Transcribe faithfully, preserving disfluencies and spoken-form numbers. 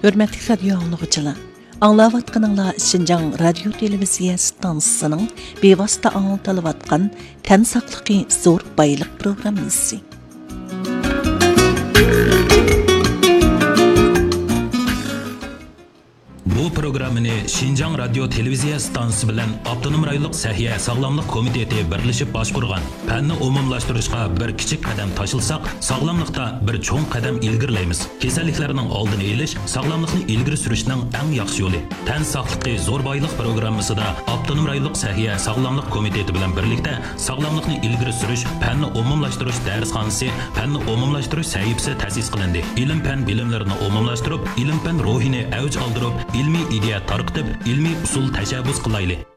Hürmetli radio anlıqçılar, anlavatqanыңlar Şinjan radio televiziya stansiyasının bevosita anglatalayotgan Tan saqligi zo'r boylik programmasi. Bu programmani Şinjan radio televiziya stansiyasi bilan Avtonom rayonluq Sahiya sog'lomlik komiteti birlashib boshqurgan. Fanni umumlashtirishga bir kichik qadam tashilsak, sog'lomlikda bir cho'ng qadam ilgirlaymiz. Kasalliklarning oldini olish, sog'lomlikni ilgari surishning eng yaxshi yo'li. Tan saqligi zo'r boylik programmasida Avtonom rayonluq Sahiya sog'lomlik komiteti bilan birlikda sog'lomlikni ilgari surish, fanni umumlashtirish darsxonasi, fanni umumlashtirish sahifasi ta'sis qilindi. Ilm-fan bilimlarini umumlashtirib, ilm-fan ruhini avj oldirib, ilmiy ideya tarqitib, ilmiy usul tashabbus qilaylik.